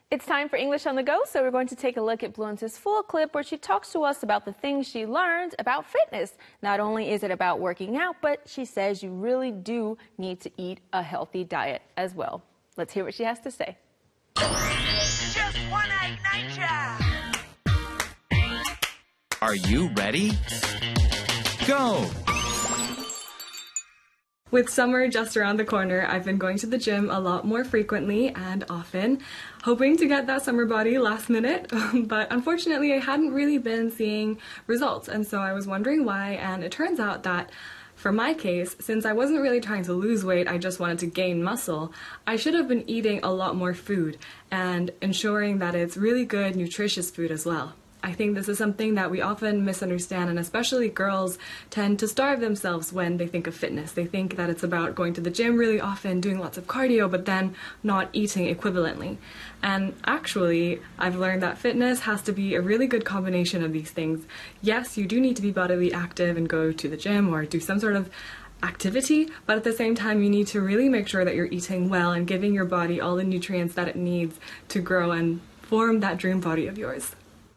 It's time for English on the Go, so we're going to take a look at Bluence's full clip where she talks to us about the things she learned about fitness. Not only is it about working out, but she says you really do need to eat a healthy diet as well. Let's hear what she has to say. Just one egg nature. Are you ready? Go! With summer just around the corner, I've been going to the gym a lot more frequently and often, hoping to get that summer body last minute, but unfortunately I hadn't really been seeing results, and so I was wondering why, and it turns out that for my case, since I wasn't really trying to lose weight, I just wanted to gain muscle, I should have been eating a lot more food and ensuring that it's really good, nutritious food as well. I think this is something that we often misunderstand, and especially girls tend to starve themselves when they think of fitness. They think that it's about going to the gym really often, doing lots of cardio, but then not eating equivalently. And actually, I've learned that fitness has to be a really good combination of these things. Yes, you do need to be bodily active and go to the gym or do some sort of activity, but at the same time you need to really make sure that you're eating well and giving your body all the nutrients that it needs to grow and form that dream body of yours.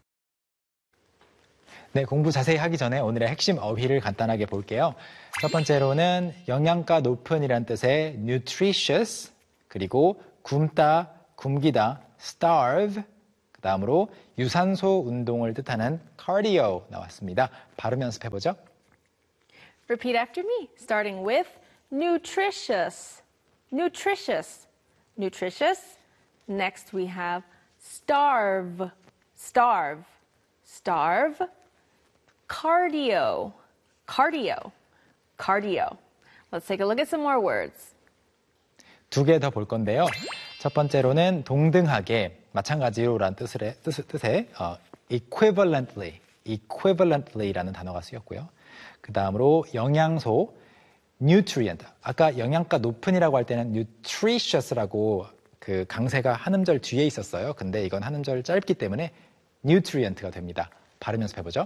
네, 공부 자세히 하기 전에 오늘의 핵심 어휘를 간단하게 볼게요. 첫 번째로는 영양가 높은이란 뜻의 nutritious, 그리고 굶다, 굶기다, starve, 그 다음으로 유산소 운동을 뜻하는 cardio 나왔습니다. 발음 연습해보죠. Repeat after me, starting with nutritious, nutritious, nutritious. Next we have starve, starve, starve. Cardio, cardio, cardio. Let's take a look at some more words. 두 개 더 볼 건데요. 첫 번째로는 동등하게, 마찬가지로라는 뜻의 equivalently, equivalently라는 단어가 쓰였고요. 그 다음으로 영양소, nutrient. 아까 영양가 높은이라고 할 때는 nutritious라고 그 강세가 한 음절 뒤에 있었어요. 근데 이건 한 음절 짧기 때문에 nutrient가 됩니다. 발음 연습해보죠.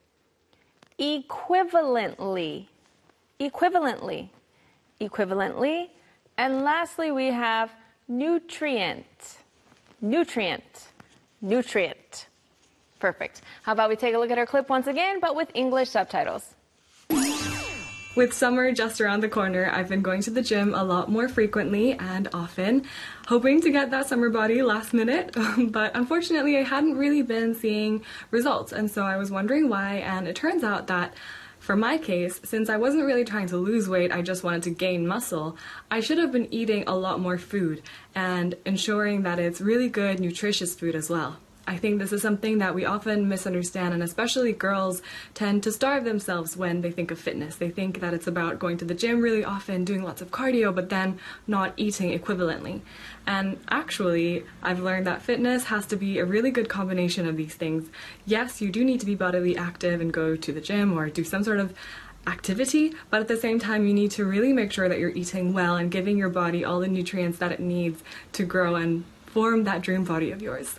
Equivalently, equivalently, equivalently. And lastly, we have nutrient, nutrient, nutrient. Perfect. How about we take a look at our clip once again, but with English subtitles. With summer just around the corner, I've been going to the gym a lot more frequently and often, hoping to get that summer body last minute, but unfortunately I hadn't really been seeing results, and so I was wondering why, and it turns out that for my case, since I wasn't really trying to lose weight, I just wanted to gain muscle, I should have been eating a lot more food and ensuring that it's really good, nutritious food as well. I think this is something that we often misunderstand, and especially girls tend to starve themselves when they think of fitness. They think that it's about going to the gym really often, doing lots of cardio, but then not eating equivalently. And actually, I've learned that fitness has to be a really good combination of these things. Yes, you do need to be bodily active and go to the gym or do some sort of activity, but at the same time you need to really make sure that you're eating well and giving your body all the nutrients that it needs to grow and form that dream body of yours.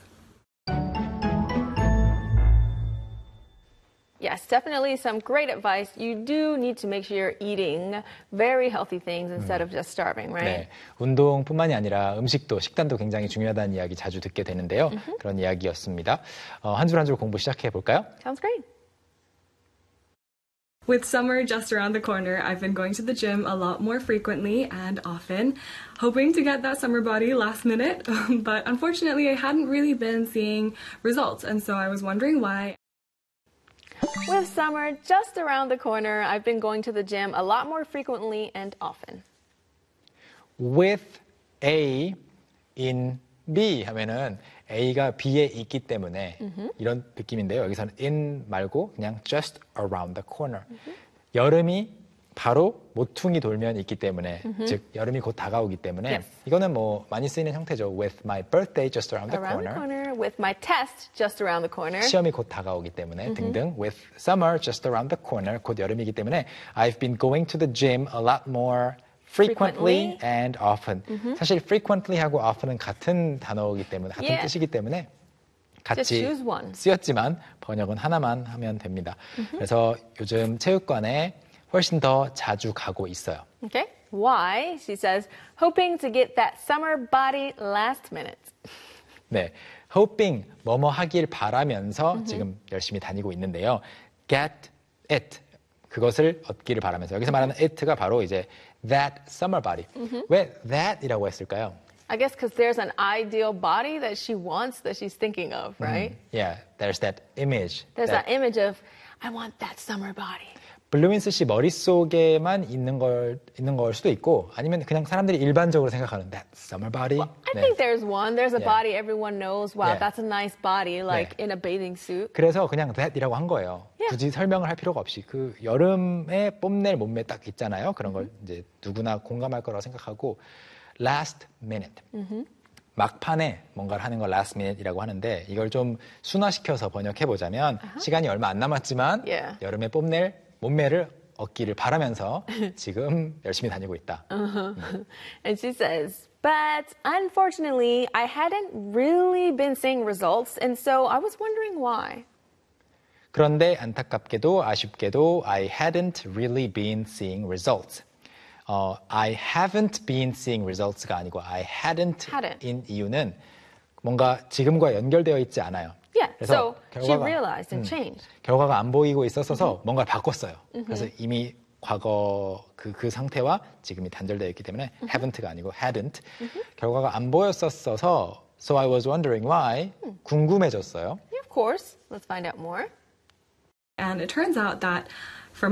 Yes, definitely some great advice. You do need to make sure you're eating very healthy things instead of just starving, right? 네, 운동뿐만이 아니라 음식도, 식단도 굉장히 중요하다는 이야기 자주 듣게 되는데요. 그런 이야기였습니다. 한 줄 한 줄 공부 시작해 볼까요? Sounds great. With summer just around the corner, I've been going to the gym a lot more frequently and often, hoping to get that summer body last minute, but unfortunately I hadn't really been seeing results, and so I was wondering why. With summer just around the corner, I've been going to the gym a lot more frequently and often. With A in B 하면은 A가 B에 있기 때문에 이런 느낌인데요. 여기서는 in 말고 그냥 just around the corner. 여름이 바로 모퉁이 돌면 있기 때문에 즉 여름이 곧 다가오기 때문에 Yes. 이거는 뭐 많이 쓰이는 형태죠. With my birthday just around the Around corner. the corner, with my test just around the corner. 시험이 곧 다가오기 때문에 등등. With summer just around the corner. 곧 여름이기 때문에 I've been going to the gym a lot more frequently and often. 사실 frequently하고 often은 같은 단어이기 때문에 같은 Yeah. 뜻이기 때문에 Just 같이 choose one. 쓰였지만 번역은 하나만 하면 됩니다. 그래서 요즘 체육관에 훨씬 더 자주 가고 있어요. Okay. Why? She says, hoping to get that summer body last minute. 네, hoping 뭐뭐 하길 바라면서 지금 열심히 다니고 있는데요. Get it 그것을 얻기를 바라면서 여기서 말하는 it가 바로 이제 that summer body. 왜 that이라고 했을까요? I guess because there's an ideal body that she wants that she's thinking of, right? Yeah, there's that image. There's that image of, I want that summer body. 블루민스 씨 머릿속에만 있는 걸 수도 있고 아니면 그냥 사람들이 일반적으로 생각하는 that summer body. I think there's one. There's a Yeah. body everyone knows. Wow, Yeah. that's a nice body, like 네. in a bathing suit. 그래서 그냥 that이라고 한 거예요. Yeah. 굳이 설명을 할 필요가 없이 그 여름에 뽐낼 몸매 딱 있잖아요. 그런 걸 이제 누구나 공감할 거라고 생각하고 last minute. 막판에 뭔가를 하는 걸 last minute이라고 하는데 이걸 좀 순화시켜서 번역해 보자면 시간이 얼마 안 남았지만 Yeah. 여름에 뽐낼 몸매를 얻기를 바라면서 지금 열심히 다니고 있다. And she says, but unfortunately, I hadn't really been seeing results, and so I was wondering why. 그런데 안타깝게도 아쉽게도 I hadn't really been seeing results. I haven't been seeing results가 아니고 I hadn't. 인 이유는 뭔가 지금과 연결되어 있지 않아요. Yeah, so 그래서 she realized and changed. 결과가 안 보이고 있었어서 뭔가를 바꿨어요. 그래서 이미 과거 그 상태와 지금이 단절되어 있기 때문에 haven't가 아니고 hadn't. 결과가 안 보였었어서 so I was wondering why 궁금해졌어요. Yeah, of course. Let's find out more. And it turns out that